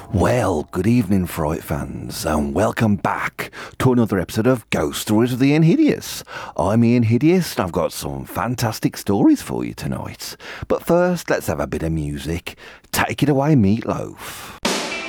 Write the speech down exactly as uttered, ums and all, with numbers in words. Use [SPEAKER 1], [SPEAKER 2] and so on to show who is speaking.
[SPEAKER 1] Well, good evening, Fright fans, and welcome back to another episode of Ghost Stories with Ian Hideous. I'm Ian Hideous, and I've got some fantastic stories for you tonight. But first, let's have a bit of music. Take it away, Meatloaf.